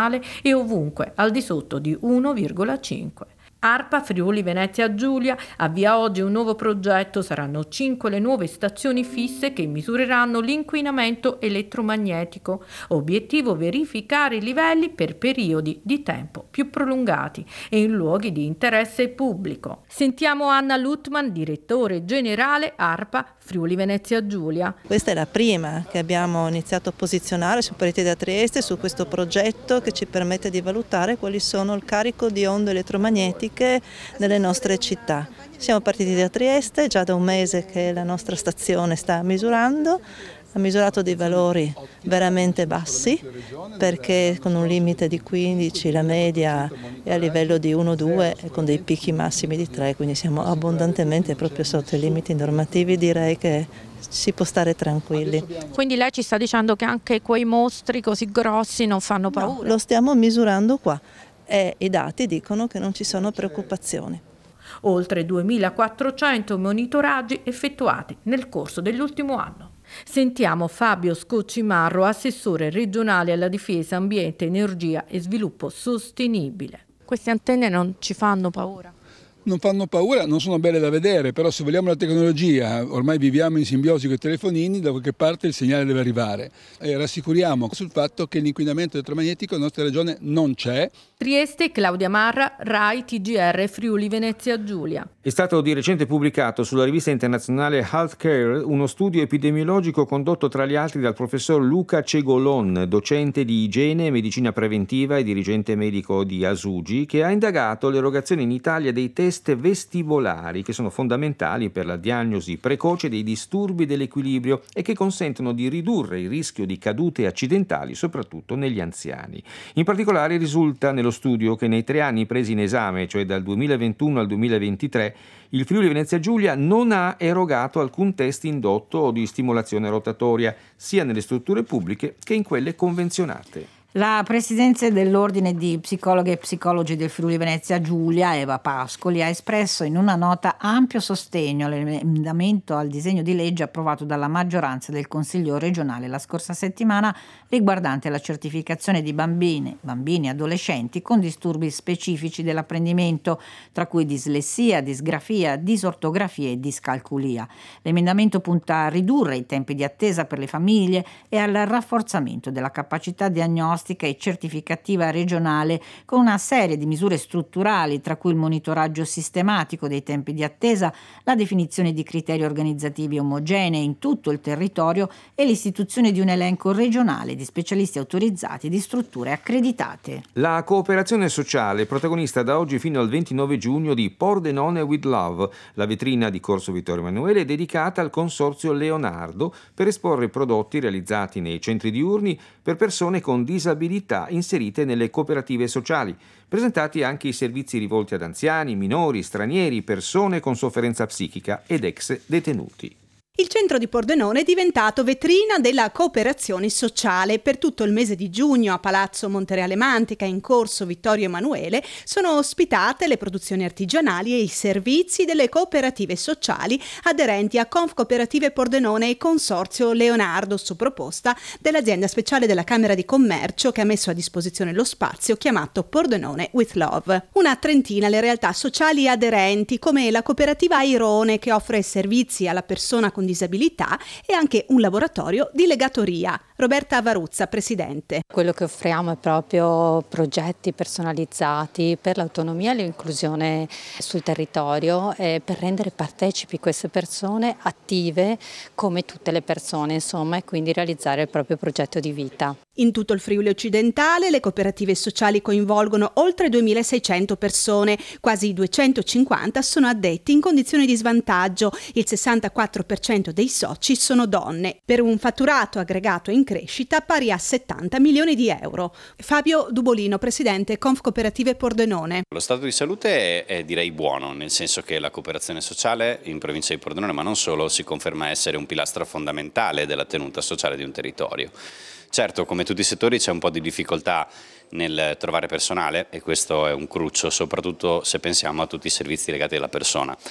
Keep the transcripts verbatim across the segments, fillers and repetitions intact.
regionale e ovunque al di sotto di uno virgola cinque. ARPA Friuli Venezia Giulia avvia oggi un nuovo progetto. Saranno cinque le nuove stazioni fisse che misureranno l'inquinamento elettromagnetico. Obiettivo: verificare i livelli per periodi di tempo più prolungati e in luoghi di interesse pubblico. Sentiamo Anna Lutman, direttore generale ARPA Friuli Venezia Giulia. Questa è la prima che abbiamo iniziato a posizionare su Parete da Trieste, su questo progetto che ci permette di valutare quali sono il carico di onde elettromagnetiche nelle nostre città. Siamo partiti da Trieste, già da un mese che la nostra stazione sta misurando, ha misurato dei valori veramente bassi, perché con un limite di quindici la media è a livello di uno due e con dei picchi massimi di tre, quindi siamo abbondantemente proprio sotto i limiti normativi. Direi che si può stare tranquilli. Quindi lei ci sta dicendo che anche quei mostri così grossi non fanno paura? No, lo stiamo misurando qua e i dati dicono che non ci sono preoccupazioni. Oltre duemilaquattrocento monitoraggi effettuati nel corso dell'ultimo anno. Sentiamo Fabio Scoccimarro, assessore regionale alla difesa, ambiente, energia e sviluppo sostenibile. Queste antenne non ci fanno paura? Non fanno paura, non sono belle da vedere, però se vogliamo la tecnologia, ormai viviamo in simbiosi con i telefonini, da qualche parte il segnale deve arrivare. E rassicuriamo sul fatto che l'inquinamento elettromagnetico nella nostra regione non c'è. Trieste, Claudia Marra, Rai T G R Friuli Venezia Giulia. È stato di recente pubblicato sulla rivista internazionale Healthcare uno studio epidemiologico condotto tra gli altri dal professor Luca Cegolon, docente di igiene e medicina preventiva e dirigente medico di Asugi, che ha indagato l'erogazione in Italia dei test vestibolari che sono fondamentali per la diagnosi precoce dei disturbi dell'equilibrio e che consentono di ridurre il rischio di cadute accidentali soprattutto negli anziani. In particolare risulta nello studio che nei tre anni presi in esame, cioè dal duemilaventuno al duemilaventitré, il Friuli Venezia Giulia non ha erogato alcun test indotto o di stimolazione rotatoria, sia nelle strutture pubbliche che in quelle convenzionate. La presidente dell'Ordine di Psicologhe e Psicologi del Friuli Venezia Giulia, Eva Pascoli, ha espresso in una nota ampio sostegno all'emendamento al disegno di legge approvato dalla maggioranza del Consiglio regionale la scorsa settimana riguardante la certificazione di bambine, bambini e adolescenti con disturbi specifici dell'apprendimento, tra cui dislessia, disgrafia, disortografia e discalculia. L'emendamento punta a ridurre i tempi di attesa per le famiglie e al rafforzamento della capacità diagnostica e certificativa regionale con una serie di misure strutturali, tra cui il monitoraggio sistematico dei tempi di attesa, la definizione di criteri organizzativi omogenei in tutto il territorio e l'istituzione di un elenco regionale di specialisti autorizzati di strutture accreditate. La cooperazione sociale, protagonista da oggi fino al ventinove giugno di Pordenone with Love, la vetrina di Corso Vittorio Emanuele dedicata al consorzio Leonardo per esporre prodotti realizzati nei centri diurni per persone con disabilità inserite nelle cooperative sociali, presentati anche i servizi rivolti ad anziani, minori, stranieri, persone con sofferenza psichica ed ex detenuti. Il centro di Pordenone è diventato vetrina della cooperazione sociale. Per tutto il mese di giugno a Palazzo Montereale Mantica, in Corso Vittorio Emanuele, sono ospitate le produzioni artigianali e i servizi delle cooperative sociali aderenti a Confcooperative Pordenone e Consorzio Leonardo, su proposta dell'azienda speciale della Camera di Commercio che ha messo a disposizione lo spazio chiamato Pordenone with Love. Una trentina le realtà sociali aderenti, come la cooperativa Airone, che offre servizi alla persona con disabilità, e anche un laboratorio di legatoria. Roberta Avaruzza, presidente. Quello che offriamo è proprio progetti personalizzati per l'autonomia e l'inclusione sul territorio e per rendere partecipi queste persone attive come tutte le persone, insomma, e quindi realizzare il proprio progetto di vita. In tutto il Friuli occidentale le cooperative sociali coinvolgono oltre duemilaseicento persone, quasi duecentocinquanta sono addetti in condizioni di svantaggio, il sessantaquattro per cento dei soci sono donne, per un fatturato aggregato in crescita pari a settanta milioni di euro. Fabio Dubolino, presidente Confcooperative Pordenone. Lo stato di salute è, è direi buono, nel senso che la cooperazione sociale in provincia di Pordenone, ma non solo, si conferma essere un pilastro fondamentale della tenuta sociale di un territorio. Certo, come tutti i settori c'è un po' di difficoltà nel trovare personale e questo è un cruccio, soprattutto se pensiamo a tutti i servizi legati alla persona.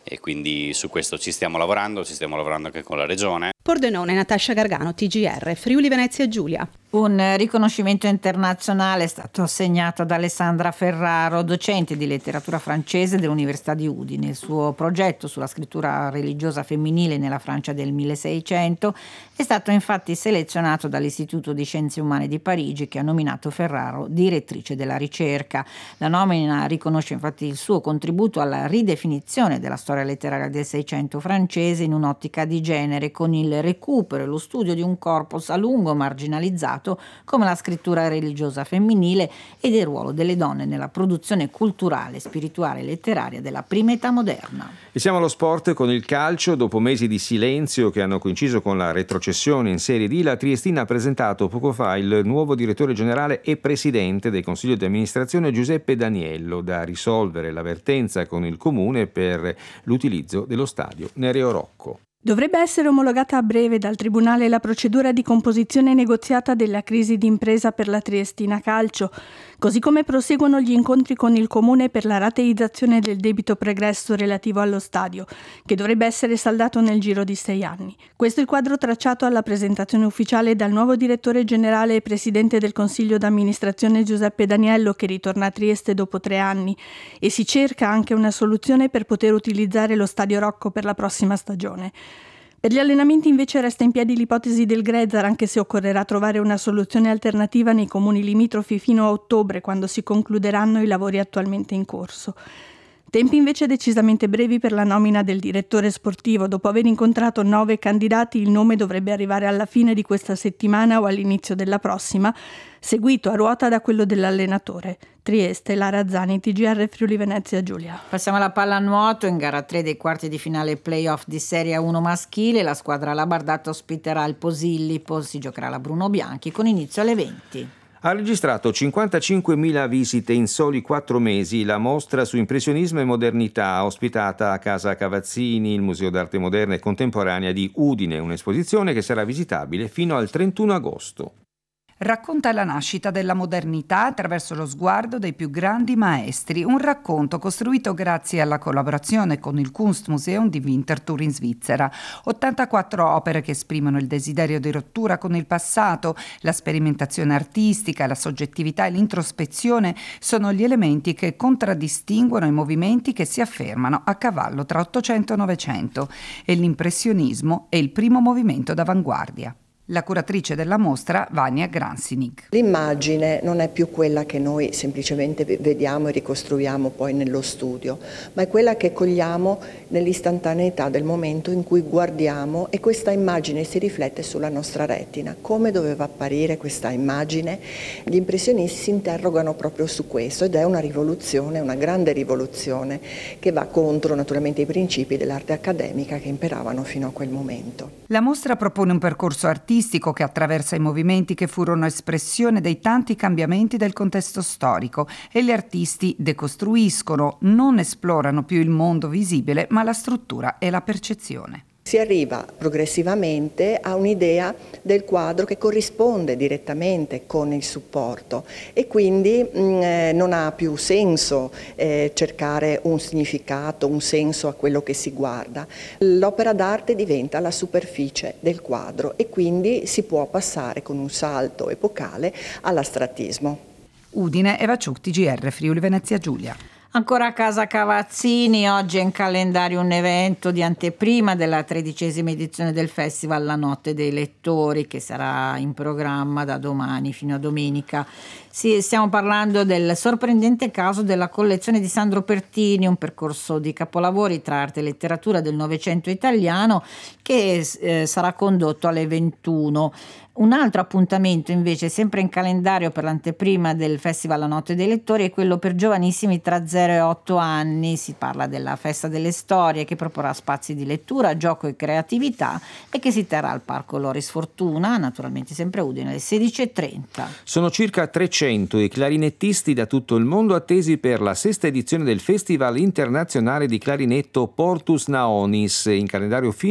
e quindi su questo ci stiamo lavorando, ci stiamo lavorando anche con la Regione. Pordenone, Natascia Gargano, T G R, Friuli Venezia Giulia. Un riconoscimento internazionale è stato assegnato ad Alessandra Ferraro, docente di letteratura francese dell'Università di Udine. Il suo progetto sulla scrittura religiosa femminile nella Francia del milleseicento è stato infatti selezionato dall'Istituto di Scienze Umane di Parigi, che ha nominato Ferraro direttrice della ricerca. La nomina riconosce infatti il suo contributo alla ridefinizione della storia letteraria del Seicento francese in un'ottica di genere, con il recupero e lo studio di un corpus a lungo marginalizzato come la scrittura religiosa femminile e del ruolo delle donne nella produzione culturale, spirituale e letteraria della prima età moderna. E siamo allo sport con il calcio. Dopo mesi di silenzio che hanno coinciso con la retrocessione in Serie D, la Triestina ha presentato poco fa il nuovo direttore generale e presidente del Consiglio di amministrazione Giuseppe Daniello, da risolvere la vertenza con il comune per l'utilizzo dello stadio Nereo Rocco. Dovrebbe essere omologata a breve dal Tribunale la procedura di composizione negoziata della crisi d'impresa per la Triestina Calcio, così come proseguono gli incontri con il Comune per la rateizzazione del debito pregresso relativo allo stadio, che dovrebbe essere saldato nel giro di sei anni. Questo è il quadro tracciato alla presentazione ufficiale dal nuovo direttore generale e presidente del Consiglio d'amministrazione Giuseppe Daniello, che ritorna a Trieste dopo tre anni, e si cerca anche una soluzione per poter utilizzare lo stadio Rocco per la prossima stagione. Per gli allenamenti invece resta in piedi l'ipotesi del Grezzar, anche se occorrerà trovare una soluzione alternativa nei comuni limitrofi fino a ottobre, quando si concluderanno i lavori attualmente in corso. Tempi invece decisamente brevi per la nomina del direttore sportivo. Dopo aver incontrato nove candidati, il nome dovrebbe arrivare alla fine di questa settimana o all'inizio della prossima, seguito a ruota da quello dell'allenatore. Trieste, Lara Zani, T G R Friuli Venezia Giulia. Passiamo alla pallanuoto. In gara tre dei quarti di finale playoff di Serie A uno maschile, la squadra labardata ospiterà il Posillipo. Si giocherà la Bruno Bianchi con inizio alle venti. Ha registrato cinquantacinquemila visite in soli quattro mesi la mostra su impressionismo e modernità, ospitata a Casa Cavazzini, il Museo d'Arte Moderna e Contemporanea di Udine, un'esposizione che sarà visitabile fino al trentuno agosto. Racconta la nascita della modernità attraverso lo sguardo dei più grandi maestri, un racconto costruito grazie alla collaborazione con il Kunstmuseum di Winterthur in Svizzera. ottantaquattro opere che esprimono il desiderio di rottura con il passato, la sperimentazione artistica, la soggettività e l'introspezione sono gli elementi che contraddistinguono i movimenti che si affermano a cavallo tra Ottocento e Novecento, e l'impressionismo è il primo movimento d'avanguardia. La curatrice della mostra, Vania Gransinig. L'immagine non è più quella che noi semplicemente vediamo e ricostruiamo poi nello studio, ma è quella che cogliamo nell'istantaneità del momento in cui guardiamo e questa immagine si riflette sulla nostra retina. Come doveva apparire questa immagine? Gli impressionisti si interrogano proprio su questo ed è una rivoluzione, una grande rivoluzione che va contro naturalmente i principi dell'arte accademica che imperavano fino a quel momento. La mostra propone un percorso artistico che attraversa i movimenti che furono espressione dei tanti cambiamenti del contesto storico, e gli artisti decostruiscono, non esplorano più il mondo visibile, ma la struttura e la percezione. Si arriva progressivamente a un'idea del quadro che corrisponde direttamente con il supporto e quindi mh, non ha più senso eh, cercare un significato, un senso a quello che si guarda. L'opera d'arte diventa la superficie del quadro e quindi si può passare con un salto epocale all'astrattismo. Udine, Eva Ciuc, T G R Friuli Venezia Giulia. Ancora a Casa Cavazzini, oggi è in calendario un evento di anteprima della tredicesima edizione del festival La Notte dei Lettori, che sarà in programma da domani fino a domenica. Sì, stiamo parlando del sorprendente caso della collezione di Sandro Pertini, un percorso di capolavori tra arte e letteratura del Novecento italiano che eh, sarà condotto alle ventuno. Un altro appuntamento invece, sempre in calendario per l'anteprima del Festival La Notte dei Lettori, è quello per giovanissimi tra zero e otto anni. Si parla della Festa delle Storie, che proporrà spazi di lettura, gioco e creatività e che si terrà al Parco Loris Fortuna, naturalmente sempre a Udine, alle sedici e trenta. Sono circa trecento i clarinettisti da tutto il mondo attesi per la sesta edizione del Festival internazionale di clarinetto Portus Naonis, in calendario fino a domenica.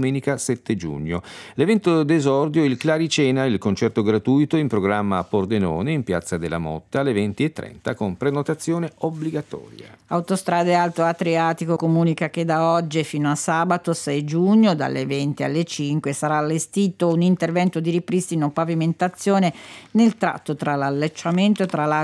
domenica sette giugno. L'evento d'esordio il Claricena, il concerto gratuito in programma a Pordenone in Piazza della Motta alle venti e trenta con prenotazione obbligatoria. Autostrade Alto Adriatico comunica che da oggi fino a sabato sei giugno dalle venti alle cinque sarà allestito un intervento di ripristino pavimentazione nel tratto tra l'allacciamento tra la